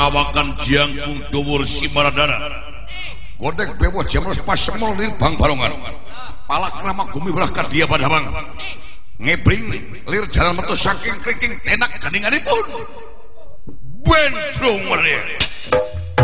awakan jangkung dhuwur Simaradana godek bewo jamos pasemol lir bang balongan palakrama gumi belah dia padabang ngebring lir jalan metu saking kriking tenak kaninganipun bentrung meri